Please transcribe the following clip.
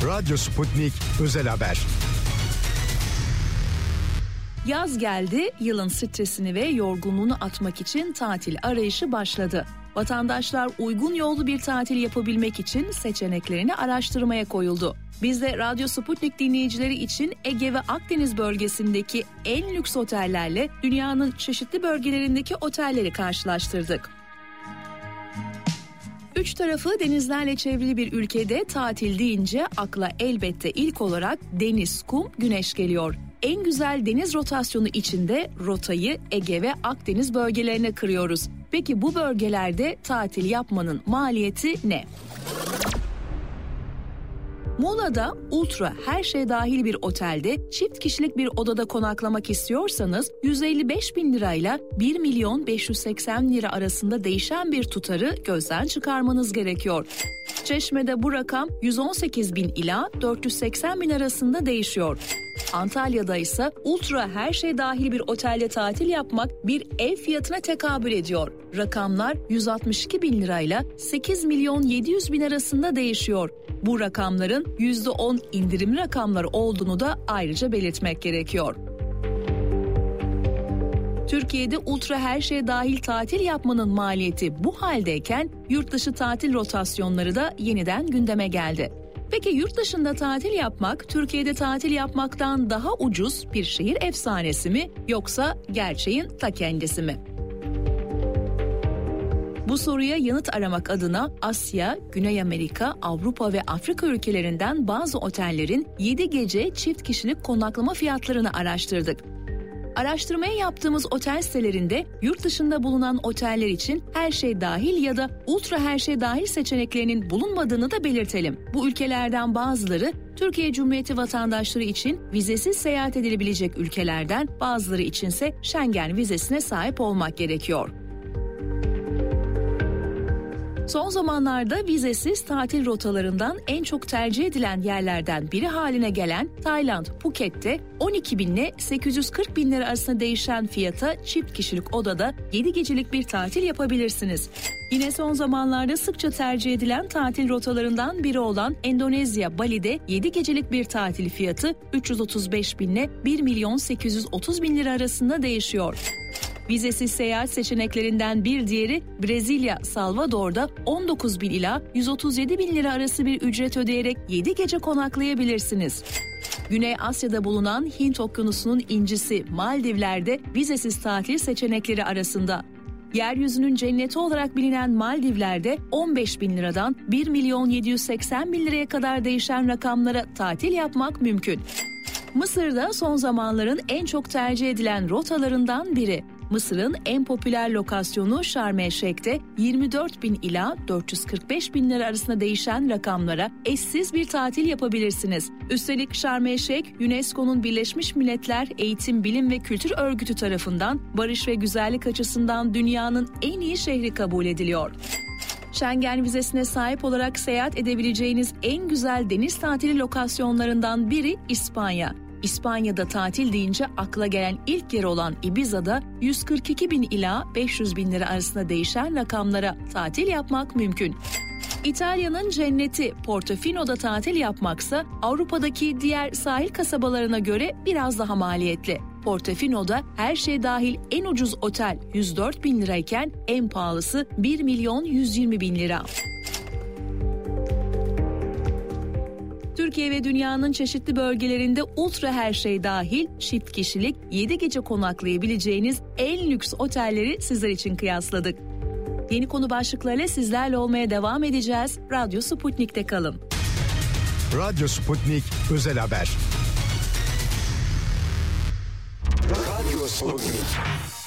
Radyo Sputnik Özel Haber. Yaz geldi, yılın stresini ve yorgunluğunu atmak için tatil arayışı başladı. Vatandaşlar uygun yollu bir tatil yapabilmek için seçeneklerini araştırmaya koyuldu. Biz de Radyo Sputnik dinleyicileri için Ege ve Akdeniz bölgesindeki en lüks otellerle dünyanın çeşitli bölgelerindeki otelleri karşılaştırdık. Üç tarafı denizlerle çevrili bir ülkede tatil deyince akla elbette ilk olarak deniz, kum, güneş geliyor. En güzel deniz rotasyonu içinde rotayı Ege ve Akdeniz bölgelerine kırıyoruz. Peki bu bölgelerde tatil yapmanın maliyeti ne? Muğla'da ultra her şey dahil bir otelde çift kişilik bir odada konaklamak istiyorsanız 155 bin lirayla 1 milyon 580 lira arasında değişen bir tutarı gözden çıkarmanız gerekiyor. Çeşme'de bu rakam 118 bin ila 480 bin arasında değişiyor. Antalya'da ise ultra her şey dahil bir otelde tatil yapmak bir ev fiyatına tekabül ediyor. Rakamlar 162 bin lirayla 8 milyon 700 bin arasında değişiyor. Bu rakamların %10 indirimli rakamlar olduğunu da ayrıca belirtmek gerekiyor. Türkiye'de ultra her şey dahil tatil yapmanın maliyeti bu haldeyken yurt dışı tatil rotasyonları da yeniden gündeme geldi. Peki yurt dışında tatil yapmak, Türkiye'de tatil yapmaktan daha ucuz bir şehir efsanesi mi yoksa gerçeğin ta kendisi mi? Bu soruya yanıt aramak adına Asya, Güney Amerika, Avrupa ve Afrika ülkelerinden bazı otellerin 7 gece çift kişilik konaklama fiyatlarını araştırdık. Araştırmaya yaptığımız otel sitelerinde yurt dışında bulunan oteller için her şey dahil ya da ultra her şey dahil seçeneklerinin bulunmadığını da belirtelim. Bu ülkelerden bazıları Türkiye Cumhuriyeti vatandaşları için vizesiz seyahat edilebilecek ülkelerden, bazıları içinse Schengen vizesine sahip olmak gerekiyor. Son zamanlarda vizesiz tatil rotalarından en çok tercih edilen yerlerden biri haline gelen Tayland, Phuket'te 12 bin ile 840 bin lira arasında değişen fiyata çift kişilik odada 7 gecelik bir tatil yapabilirsiniz. Yine son zamanlarda sıkça tercih edilen tatil rotalarından biri olan Endonezya, Bali'de 7 gecelik bir tatil fiyatı 335 bin ile 1 milyon 830 bin lira arasında değişiyor. Vizesiz seyahat seçeneklerinden bir diğeri Brezilya, Salvador'da 19 bin ila 137 bin lira arası bir ücret ödeyerek 7 gece konaklayabilirsiniz. Güney Asya'da bulunan Hint Okyanusu'nun incisi Maldivler'de vizesiz tatil seçenekleri arasında. Yeryüzünün cenneti olarak bilinen Maldivler'de 15 bin liradan 1 milyon 780 bin liraya kadar değişen rakamlara tatil yapmak mümkün. Mısır'da son zamanların en çok tercih edilen rotalarından biri. Mısır'ın en popüler lokasyonu Şarm El Şeyh'te 24 bin ila 445 bin lira arasında değişen rakamlara eşsiz bir tatil yapabilirsiniz. Üstelik Şarm El Şeyh, UNESCO'nun Birleşmiş Milletler Eğitim, Bilim ve Kültür Örgütü tarafından barış ve güzellik açısından dünyanın en iyi şehri kabul ediliyor. Schengen vizesine sahip olarak seyahat edebileceğiniz en güzel deniz tatili lokasyonlarından biri İspanya. İspanya'da tatil deyince akla gelen ilk yer olan Ibiza'da 142 bin ila 500 bin lira arasında değişen rakamlara tatil yapmak mümkün. İtalya'nın cenneti Portofino'da tatil yapmaksa Avrupa'daki diğer sahil kasabalarına göre biraz daha maliyetli. Portofino'da her şey dahil en ucuz otel 104 bin lirayken en pahalısı 1 milyon 120 bin lira. Türkiye ve dünyanın çeşitli bölgelerinde ultra her şey dahil çift kişilik 7 gece konaklayabileceğiniz en lüks otelleri sizler için kıyasladık. Yeni konu başlıklarıyla sizlerle olmaya devam edeceğiz. Radyo Sputnik'te kalın. Radyo Sputnik Özel Haber. Radyo Sputnik.